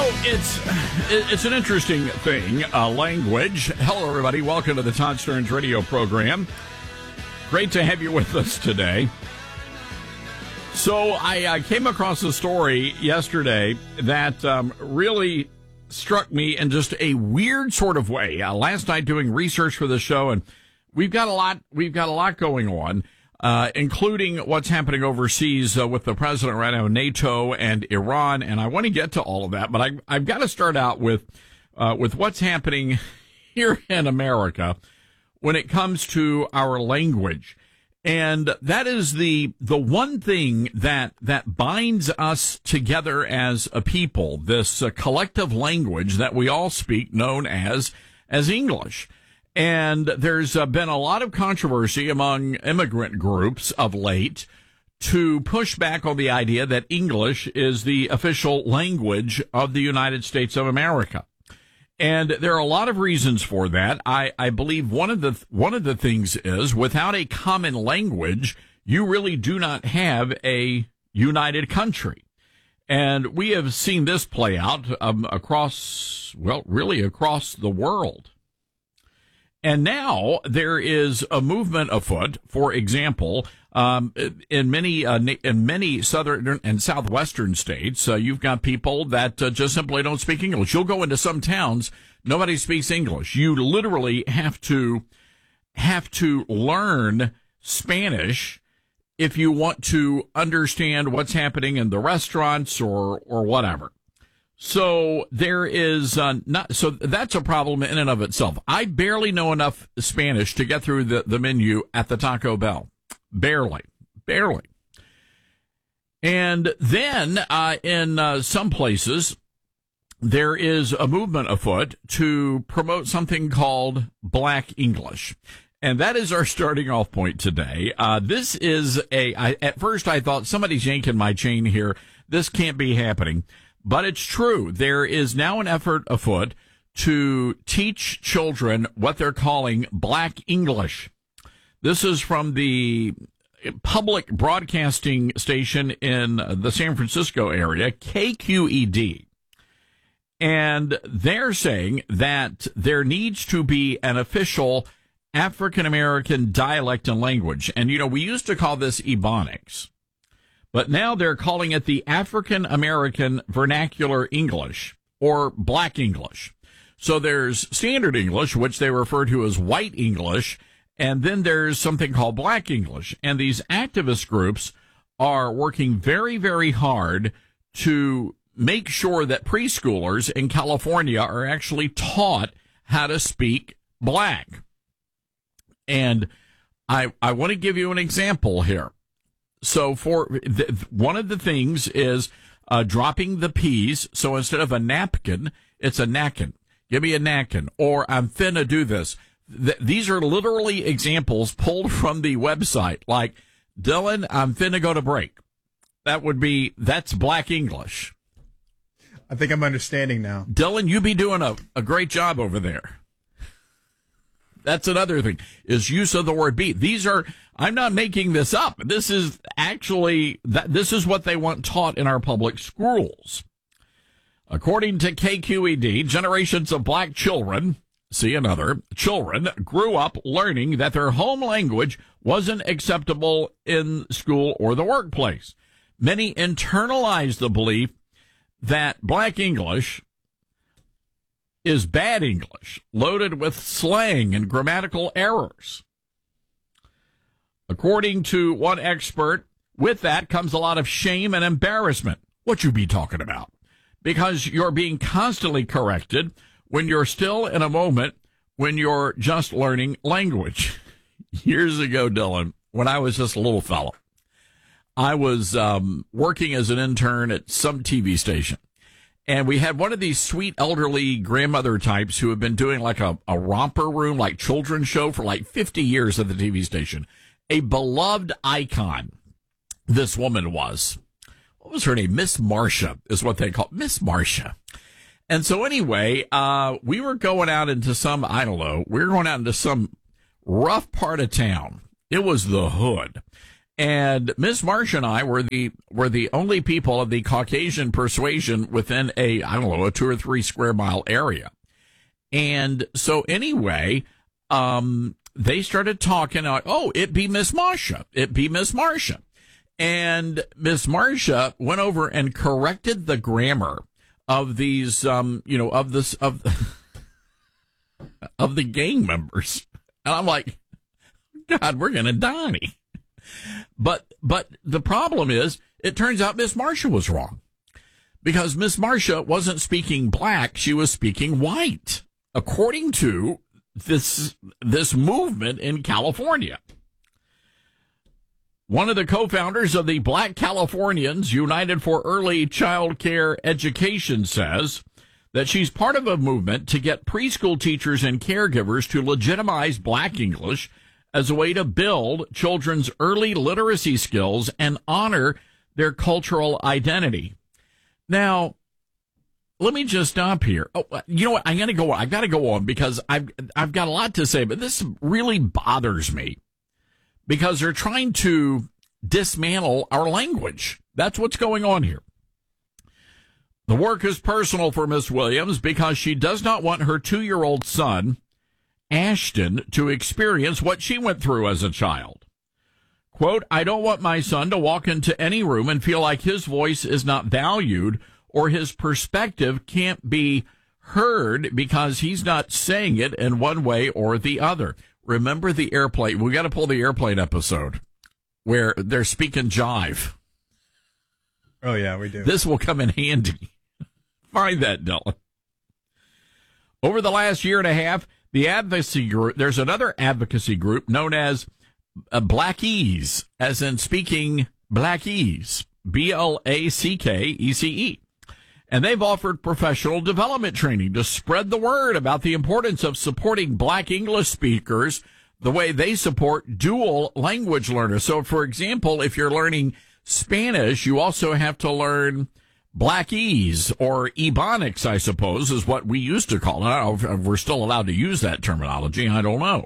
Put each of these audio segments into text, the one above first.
It's an interesting thing, language. Hello, everybody. Welcome to the Todd Stearns radio program. Great to have you with us today. So I came across a story yesterday that really struck me in just a weird sort of way. Last night doing research for the show, and we've got a lot going on. Including what's happening overseas with the president right now, NATO and Iran, and I want to get to all of that. But I've got to start out with what's happening here in America when it comes to our language, and that is the one thing that binds us together as a people. This collective language that we all speak, known as English. And there's been a lot of controversy among immigrant groups of late to push back on the idea that English is the official language of the United States of America. And there are a lot of reasons for that. I believe one of the things is, without a common language, you really do not have a united country. And we have seen this play out across the world. And now there is a movement afoot. For example, in many southern and southwestern states, you've got people that just simply don't speak English. You'll go into some towns, nobody speaks English. You literally have to learn Spanish if you want to understand what's happening in the restaurants or whatever. So there is so that's a problem in and of itself. I barely know enough Spanish to get through the menu at the Taco Bell. Barely. And then in some places, there is a movement afoot to promote something called Black English. And that is our starting off point today. This is at first I thought somebody's yanking my chain here. This can't be happening. But it's true. There is now an effort afoot to teach children what they're calling Black English. This is from the public broadcasting station in the San Francisco area, KQED. And they're saying that there needs to be an official African American dialect and language. And, we used to call this Ebonics. But now they're calling it the African American Vernacular English, or Black English. So there's Standard English, which they refer to as White English, and then there's something called Black English. And these activist groups are working very, very hard to make sure that preschoolers in California are actually taught how to speak Black. And I want to give you an example here. So one of the things is dropping the P's. So instead of a napkin, it's a knackin'. Give me a knackin'. Or I'm finna do this. These are literally examples pulled from the website. Like, Dylan, I'm finna go to break. That's Black English. I think I'm understanding now. Dylan, you be doing a great job over there. That's another thing, is use of the word be. I'm not making this up. This is this is what they want taught in our public schools. According to KQED, generations of Black children grew up learning that their home language wasn't acceptable in school or the workplace. Many internalized the belief that Black English is bad English, loaded with slang and grammatical errors. According to one expert, with that comes a lot of shame and embarrassment. What you be talking about? Because you're being constantly corrected when you're still in a moment when you're just learning language. Years ago, Dylan, when I was just a little fellow, I was working as an intern at some TV station. And we had one of these sweet elderly grandmother types who have been doing like a romper room, like children's show for like 50 years at the TV station. A beloved icon, this woman was. What was her name? Miss Marcia is what they call Miss Marcia. And so anyway, we were going out into some rough part of town. It was the hood. And Miss Marsh and I were the only people of the Caucasian persuasion within a 2 or 3 square mile area. And so anyway, they started talking like, oh, it be Miss Marsha. It be Miss Marsha. And Miss Marsha went over and corrected the grammar of these, of the gang members. And I'm like, God, we're going to die. But the problem is, it turns out Miss Marsha was wrong, because Miss Marsha wasn't speaking black. She was speaking white, according to this movement in California. One of the co-founders of the Black Californians United for Early Child Care Education says that she's part of a movement to get preschool teachers and caregivers to legitimize black English as a way to build children's early literacy skills and honor their cultural identity. Now, let me just stop here. Oh, you know what? I got to go on because I've got a lot to say, but this really bothers me because they're trying to dismantle our language. That's what's going on here. The work is personal for Miss Williams because she does not want her 2-year-old son, Ashton, to experience what she went through as a child. Quote, I don't want my son to walk into any room and feel like his voice is not valued or his perspective can't be heard because he's not saying it in one way or the other. Remember the airplane. We got to pull the airplane episode where they're speaking jive. Oh, yeah, we do. This will come in handy. Find that, Dylan. Over the last year and a half, the advocacy group, there's another advocacy group known as Blackies, as in speaking Blackies, Blackcece. And they've offered professional development training to spread the word about the importance of supporting black English speakers the way they support dual language learners. So, for example, if you're learning Spanish, you also have to learn Blackies, or Ebonics, I suppose, is what we used to call it. I don't know if we're still allowed to use that terminology. I don't know.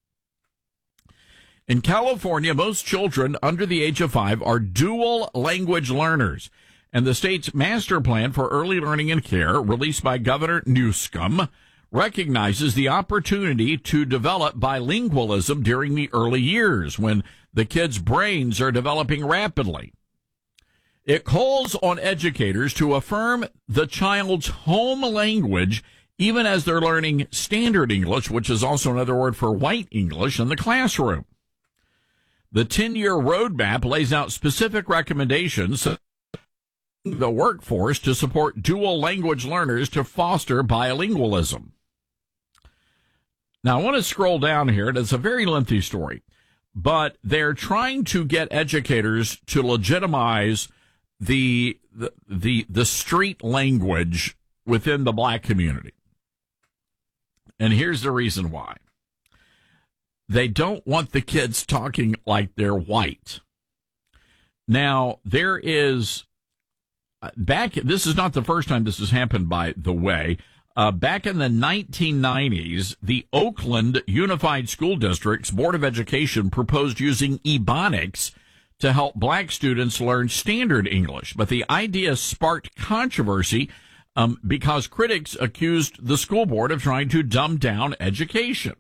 In California, most children under the age of 5 are dual language learners. And the state's master plan for early learning and care, released by Governor Newsom, recognizes the opportunity to develop bilingualism during the early years when the kids' brains are developing rapidly. It calls on educators to affirm the child's home language even as they're learning standard English, which is also another word for white English, in the classroom. The 10-year roadmap lays out specific recommendations to the workforce to support dual language learners to foster bilingualism. Now, I want to scroll down here. It's a very lengthy story, but they're trying to get educators to legitimize the street language within the black community. And here's the reason why. They don't want the kids talking like they're white. Now, there is this is not the first time this has happened, by the way. Back in the 1990s, the Oakland Unified School District's Board of Education proposed using Ebonics to help black students learn standard English. But the idea sparked controversy because critics accused the school board of trying to dumb down education.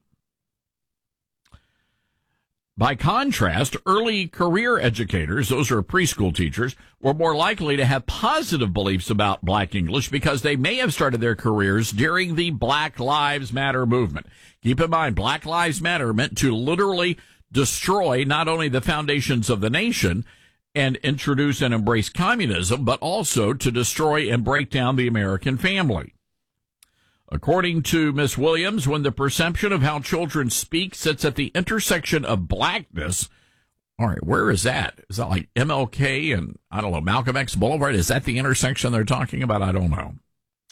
By contrast, early career educators, those are preschool teachers, were more likely to have positive beliefs about black English because they may have started their careers during the Black Lives Matter movement. Keep in mind, Black Lives Matter meant to literally destroy not only the foundations of the nation and introduce and embrace communism, but also to destroy and break down the American family. According to Miss Williams, when the perception of how children speak sits at the intersection of blackness, all right, where is that? Is that like MLK and, I don't know, Malcolm X Boulevard? Is that the intersection they're talking about? I don't know.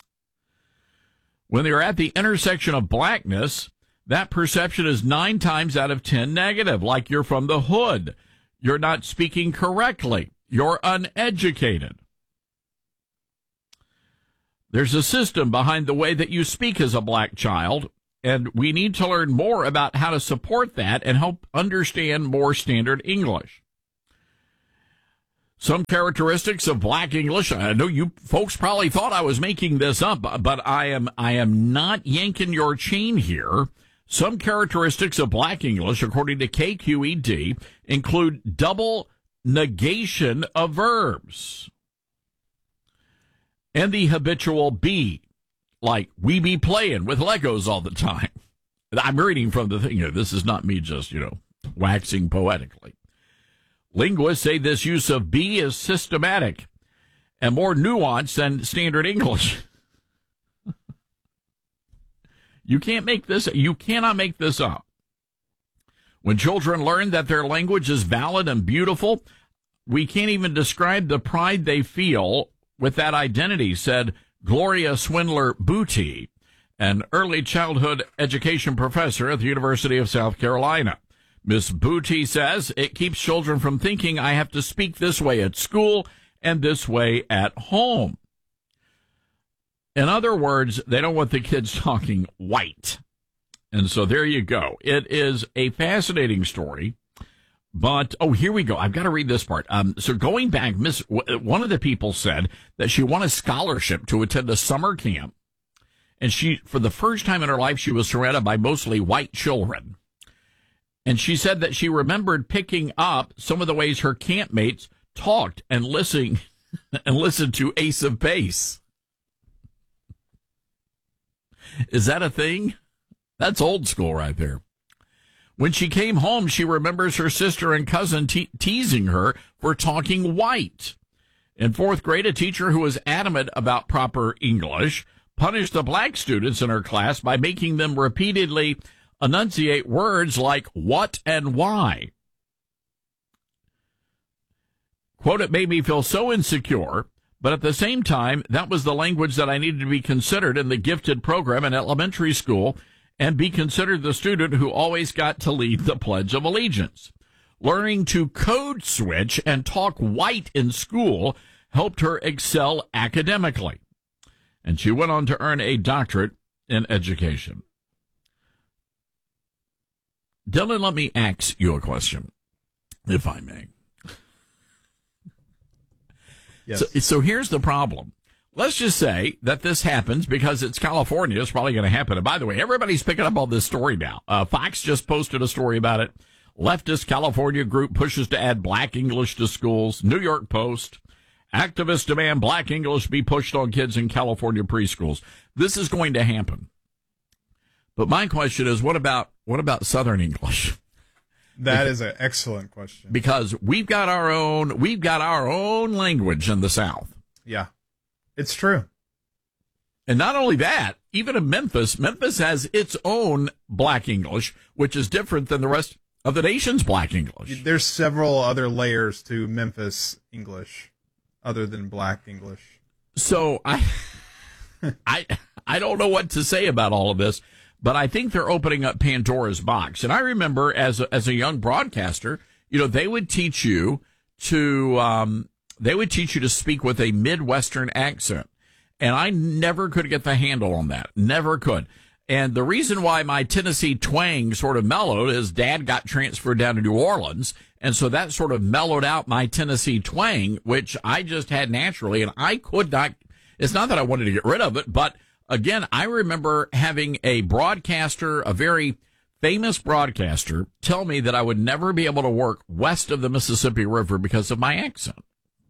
When they're at the intersection of blackness, that perception is 9 times out of 10 negative, like you're from the hood. You're not speaking correctly. You're uneducated. There's a system behind the way that you speak as a black child, and we need to learn more about how to support that and help understand more standard English. Some characteristics of Black English. I know you folks probably thought I was making this up, but I am not yanking your chain here. Some characteristics of Black English, according to KQED, include double negation of verbs and the habitual be, like we be playing with Legos all the time. I'm reading from the thing here. This is not me just, waxing poetically. Linguists say this use of be is systematic and more nuanced than standard English. You cannot make this up. When children learn that their language is valid and beautiful, we can't even describe the pride they feel with that identity, said Gloria Swindler Booty, an early childhood education professor at the University of South Carolina. Miss Booty says it keeps children from thinking I have to speak this way at school and this way at home. In other words, they don't want the kids talking white. And so there you go. It is a fascinating story. But, here we go. I've got to read this part. So going back, one of the people said that she won a scholarship to attend a summer camp. And she, for the first time in her life, she was surrounded by mostly white children. And she said that she remembered picking up some of the ways her campmates talked and listened to Ace of Base. Is that a thing? That's old school right there. When she came home, she remembers her sister and cousin teasing her for talking white. In fourth grade, a teacher who was adamant about proper English punished the black students in her class by making them repeatedly enunciate words like what and why. Quote, it made me feel so insecure, but at the same time, that was the language that I needed to be considered in the gifted program in elementary school and be considered the student who always got to lead the Pledge of Allegiance. Learning to code switch and talk white in school helped her excel academically. And she went on to earn a doctorate in education. Dylan, let me ask you a question, if I may. Yes. So here's the problem. Let's just say that this happens because it's California. It's probably going to happen. And by the way, everybody's picking up on this story now. Fox just posted a story about it. Leftist California group pushes to add Black English to schools. New York Post. Activists demand Black English be pushed on kids in California preschools. This is going to happen. But my question is, what about Southern English? That is an excellent question. Because we've got our own language in the South. Yeah, it's true. And not only that, even in Memphis has its own Black English, which is different than the rest of the nation's Black English. There's several other layers to Memphis English other than Black English. So I don't know what to say about all of this. But I think they're opening up Pandora's box. And I remember as a young broadcaster, they would teach you to speak with a Midwestern accent. And I never could get the handle on that. Never could. And the reason why my Tennessee twang sort of mellowed is Dad got transferred down to New Orleans. And so that sort of mellowed out my Tennessee twang, which I just had naturally. And I could not, it's not that I wanted to get rid of it, but again, I remember having a broadcaster, a very famous broadcaster, tell me that I would never be able to work west of the Mississippi River because of my accent.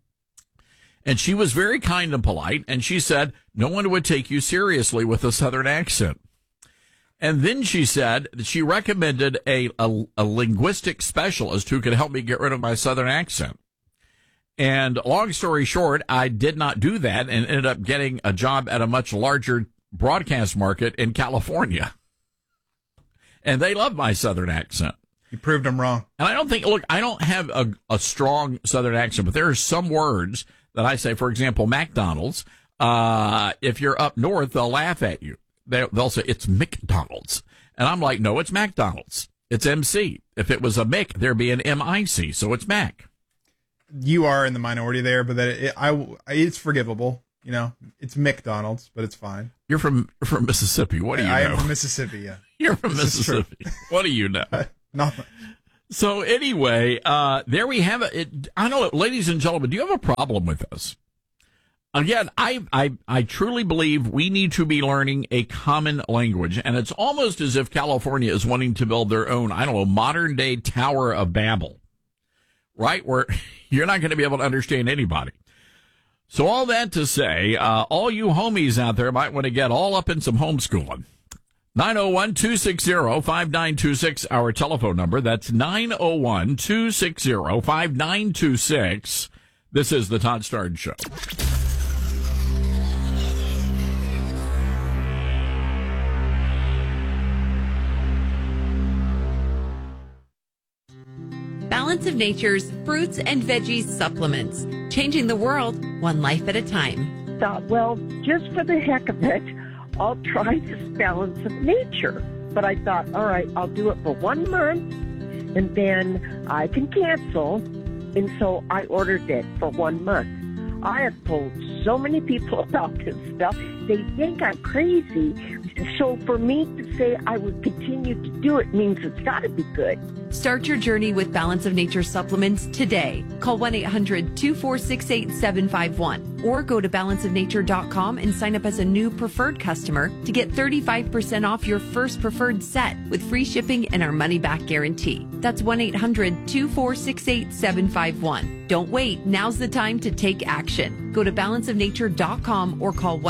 And she was very kind and polite, and she said, no one would take you seriously with a Southern accent. And then she said that she recommended a linguistic specialist who could help me get rid of my Southern accent. And long story short, I did not do that and ended up getting a job at a much larger broadcast market in California. And they love my Southern accent. You proved them wrong. And I don't have a strong Southern accent, but there are some words that I say, for example, McDonald's. If you're up north, they'll laugh at you. They'll say, it's McDonald's. And I'm like, no, it's McDonald's. It's MC. If it was a Mick, there'd be an MIC, so it's Mac. You are in the minority there, but it's forgivable. It's McDonald's, but it's fine. You're from Mississippi. What do you know? I am from Mississippi, yeah. You're from Mississippi. What do you know? Nothing. So anyway, there we have it. I don't know, ladies and gentlemen, do you have a problem with this? Again, I truly believe we need to be learning a common language, and it's almost as if California is wanting to build their own, I don't know, modern day Tower of Babel, right? Where you're not going to be able to understand anybody. So all that to say, all you homies out there might want to get all up in some homeschooling. 901-260-5926, our telephone number. That's 901-260-5926. This is the Todd Starnes Show. Balance of Nature's fruits and veggies supplements. Changing the world, one life at a time. Thought, well, just for the heck of it, I'll try this Balance of Nature. But I thought, all right, I'll do it for 1 month, and then I can cancel. And so I ordered it for 1 month. I have told so many people about this stuff. They think I'm crazy. So for me to say I would continue to do it means it's got to be good. Start your journey with Balance of Nature supplements today. Call 1-800-246-8751 or go to balanceofnature.com and sign up as a new preferred customer to get 35% off your first preferred set with free shipping and our money-back guarantee. That's 1-800-246-8751. Don't wait. Now's the time to take action. Go to balanceofnature.com or call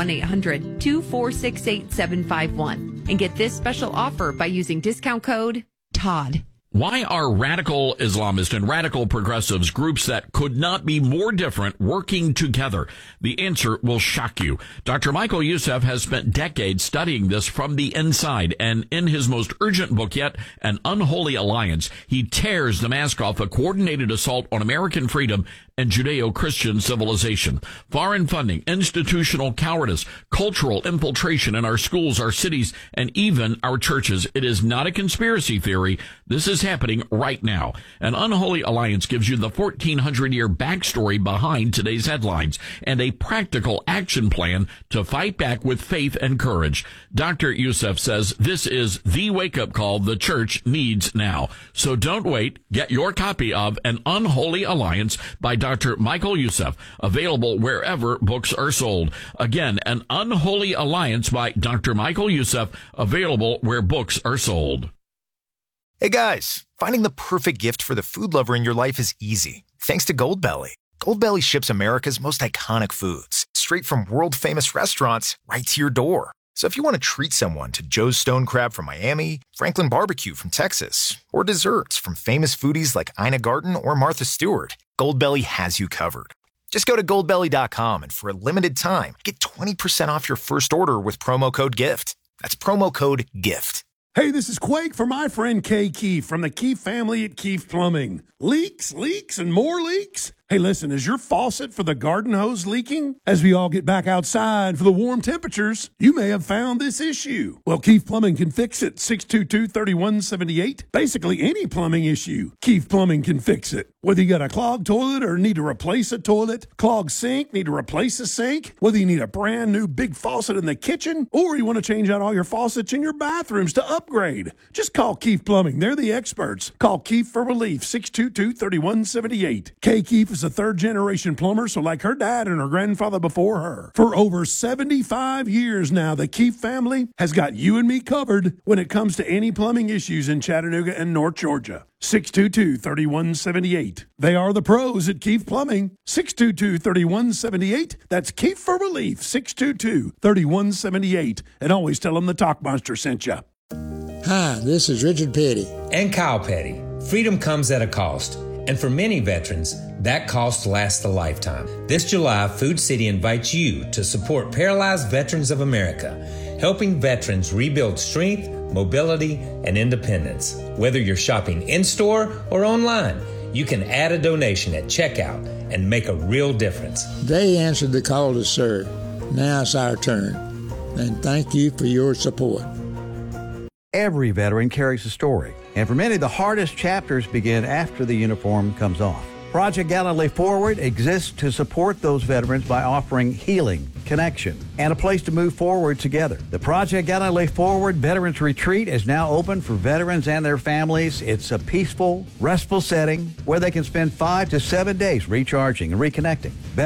1-800-246-8751 and get this special offer by using discount code TODD. Why are radical Islamists and radical progressives, groups that could not be more different, working together? The answer will shock you. Dr. Michael Youssef has spent decades studying this from the inside, and in his most urgent book yet, An Unholy Alliance, he tears the mask off a coordinated assault on American freedom and Judeo-Christian civilization. Foreign funding, institutional cowardice, cultural infiltration in our schools, our cities, and even our churches. It is not a conspiracy theory. This is happening right now. An Unholy Alliance gives you the 1,400-year backstory behind today's headlines and a practical action plan to fight back with faith and courage. Dr. Youssef says this is the wake-up call the church needs now. So don't wait. Get your copy of An Unholy Alliance by Dr. Michael Youssef, available wherever books are sold. Again, An Unholy Alliance by Dr. Michael Youssef, available where books are sold. Hey guys, finding the perfect gift for the food lover in your life is easy, thanks to Goldbelly. Goldbelly ships America's most iconic foods, straight from world-famous restaurants right to your door. So if you want to treat someone to Joe's Stone Crab from Miami, Franklin Barbecue from Texas, or desserts from famous foodies like Ina Garten or Martha Stewart, Goldbelly has you covered. Just go to goldbelly.com and for a limited time, get 20% off your first order with promo code GIFT. That's promo code GIFT. Hey, this is Quake for my friend Kay Keefe from the Keefe family at Keefe Plumbing. Leaks, and more leaks? Hey, listen, is your faucet for the garden hose leaking? As we all get back outside for the warm temperatures, you may have found this issue. Well, Keefe Plumbing can fix it. 622-3178. Basically any plumbing issue, Keefe Plumbing can fix it. Whether you got a clogged toilet or need to replace a toilet, clogged sink, need to replace a sink, whether you need a brand new big faucet in the kitchen, or you want to change out all your faucets in your bathrooms to upgrade, just call Keefe Plumbing. They're the experts. Call Keefe for relief. 622-3178. Kay Keefe is a third-generation plumber, so like her dad and her grandfather before her. For over 75 years now, the Keefe family has got you and me covered when it comes to any plumbing issues in Chattanooga and North Georgia. 622-3178. They are the pros at Keefe Plumbing. 622-3178. That's Keefe for relief. 622-3178. And always tell them the Talk Monster sent you. Hi, this is Richard Petty. And Kyle Petty. Freedom comes at a cost. And for many veterans, that cost lasts a lifetime. This July, Food City invites you to support Paralyzed Veterans of America, helping veterans rebuild strength, mobility, and independence. Whether you're shopping in-store or online, you can add a donation at checkout and make a real difference. They answered the call to serve. Now it's our turn. And thank you for your support. Every veteran carries a story, and for many, the hardest chapters begin after the uniform comes off. Project Galilee Forward exists to support those veterans by offering healing, connection, and a place to move forward together. The Project Galilee Forward Veterans Retreat is now open for veterans and their families. It's a peaceful, restful setting where they can spend 5 to 7 days recharging and reconnecting.